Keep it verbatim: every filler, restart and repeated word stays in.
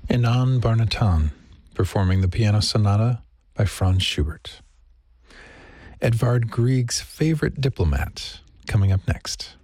Inan Barnatan, performing the Piano Sonata by Franz Schubert. Edvard Grieg's Favorite Diplomat, coming up next.